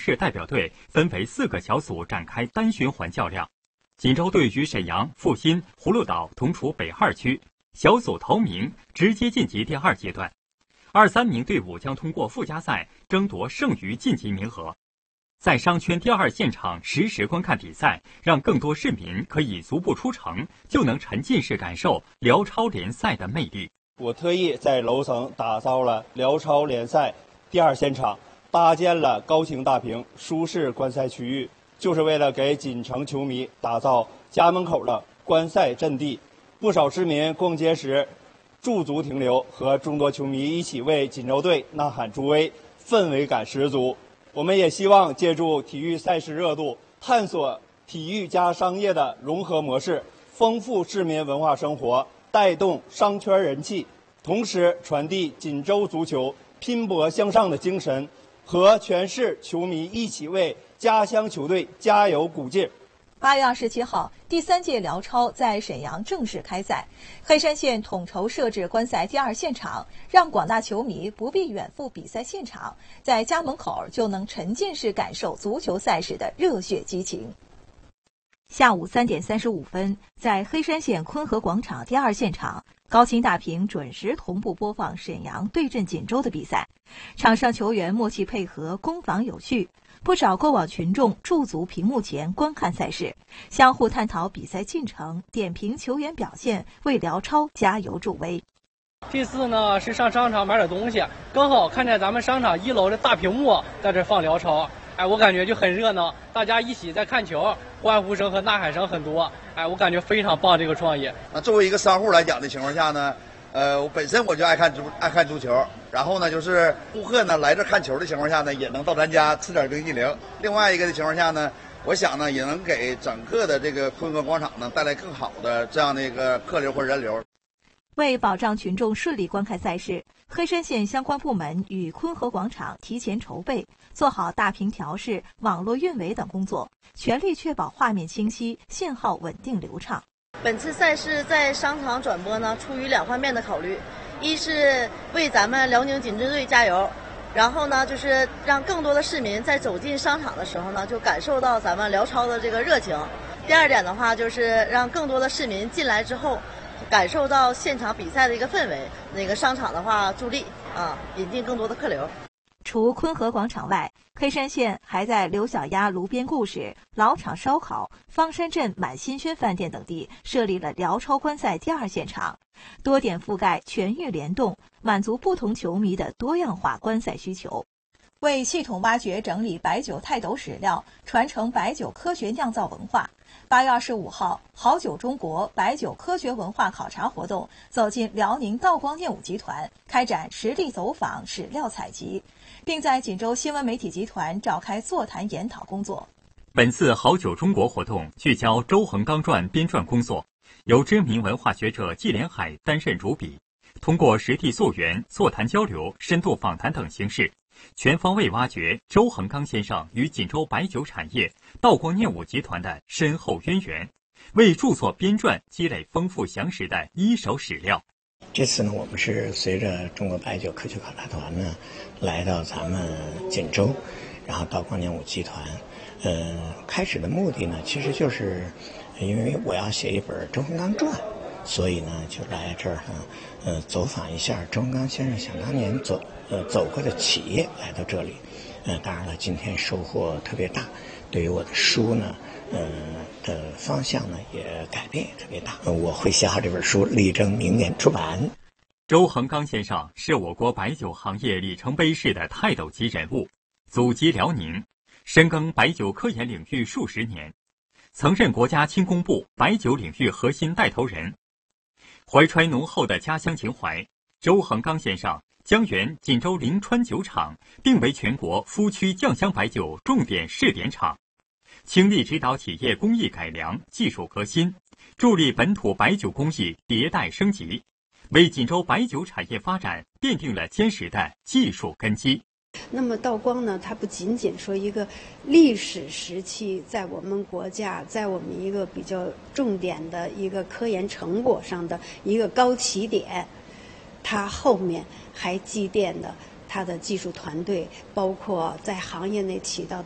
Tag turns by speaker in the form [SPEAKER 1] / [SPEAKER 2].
[SPEAKER 1] 市代表队分为4个小组展开单循环较量。锦州队与沈阳、阜新、葫芦岛同处北2区，小组头名直接晋级第2阶段。2、3名队伍将通过附加赛争夺剩余晋级名额。在商圈第2现场实时观看比赛，让更多市民可以足不出城就能沉浸式感受辽超联赛的魅力。
[SPEAKER 2] 我特意在楼层打造了辽超联赛第2现场，搭建了高清大屏、舒适观赛区域，就是为了给锦城球迷打造家门口的观赛阵地。不少市民逛街时驻足停留，和众多球迷一起为锦州队呐喊助威，氛围感十足。我们也希望借助体育赛事热度，探索体育加商业的融合模式，丰富市民文化生活，带动商圈人气，同时传递锦州足球拼搏向上的精神，和全市球迷一起为家乡球队加油鼓劲。
[SPEAKER 3] 8月27号，第3届辽超在沈阳正式开赛。黑山县统筹设置观赛第2现场，让广大球迷不必远赴比赛现场，在家门口就能沉浸式感受足球赛事的热血激情。下午3点35分，在黑山县昆河广场第2现场，高清大屏准时同步播放沈阳对阵锦州的比赛，场上球员默契配合，攻防有序。不少过往群众驻足屏幕前观看赛事，相互探讨比赛进程，点评球员表现，为辽超加油助威。
[SPEAKER 4] 第4呢是上商场买点东西，刚好看见咱们商场1楼的大屏幕在这放辽超，我感觉就很热闹，大家一起在看球，欢呼声和呐喊声很多，我感觉非常棒这个创意。
[SPEAKER 5] 作为一个商户来讲的情况下呢，我本身我就爱看足球，然后呢，就是顾客呢来这看球的情况下呢，也能到咱家吃点冰激凌。另外一个的情况下呢，我想呢，也能给整个的这个昆河广场呢带来更好的这样的一个客流或人流。
[SPEAKER 3] 为保障群众顺利观看赛事，黑山县相关部门与昆河广场提前筹备，做好大屏调试、网络运维等工作，全力确保画面清晰、信号稳定流畅。
[SPEAKER 6] 本次赛事在商场转播呢，出于2方面的考虑，一是为咱们辽宁锦州队加油，然后呢，就是让更多的市民在走进商场的时候呢，就感受到咱们辽超的这个热情。第2点的话，就是让更多的市民进来之后，感受到现场比赛的一个氛围。商场的话助力引进更多的客流。
[SPEAKER 3] 除昆河广场外，黑山县还在刘小丫炉边故事、老厂烧烤、方山镇满新轩饭店等地设立了辽超观赛第2现场，多点覆盖，全域联动，满足不同球迷的多样化观赛需求。为系统挖掘整理白酒泰斗史料，传承白酒科学酿造文化，8月25号，好酒中国白酒科学文化考察活动走进辽宁道光念武集团，开展实地走访、史料采集，并在锦州新闻媒体集团召开座谈研讨工作。
[SPEAKER 1] 本次好酒中国活动聚焦周恒刚传编撰工作，由知名文化学者季连海担任主笔，通过实地溯源、座谈交流、深度访谈等形式，全方位挖掘周恒刚先生与锦州白酒产业、道光念武集团的深厚渊源，为著作编撰积累丰富详实的一手史料。
[SPEAKER 7] 这次呢，我们是随着中国白酒科学考察团呢，来到咱们锦州，然后道光念武集团。开始的目的呢，其实就是因为我要写一本周恒刚传，所以呢就来这儿呢，走访一下周恒刚先生想当年走过的企业，来到这里。当然了，今天收获特别大，对于我的书呢，的方向呢也改变也特别大。我会写好这本书，力争明年出版。
[SPEAKER 1] 周恒刚先生是我国白酒行业里程碑式的泰斗级人物，祖籍辽宁，深耕白酒科研领域数十年，曾任国家轻工部白酒领域核心带头人。怀揣浓厚的家乡情怀，周恒刚先生将原锦州临川酒厂定为全国夫曲酱香白酒重点试点厂，倾力指导企业工艺改良、技术革新，助力本土白酒工艺迭代升级，为锦州白酒产业发展奠定了坚实的技术根基。
[SPEAKER 8] 那么道光呢，它不仅仅说一个历史时期在我们国家，在我们一个比较重点的一个科研成果上的一个高起点，它后面还积淀的它的技术团队，包括在行业内起到的